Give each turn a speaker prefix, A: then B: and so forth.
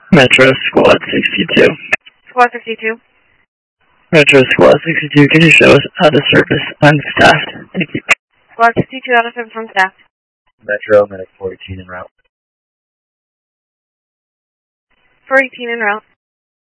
A: Metro Squad 62.
B: Squad 62.
A: Metro Squad 62, can you show us out of service unstaffed? Thank you.
B: Squad 62 out of service unstaffed.
C: Metro, Medic 418 en route.
B: 418 en route.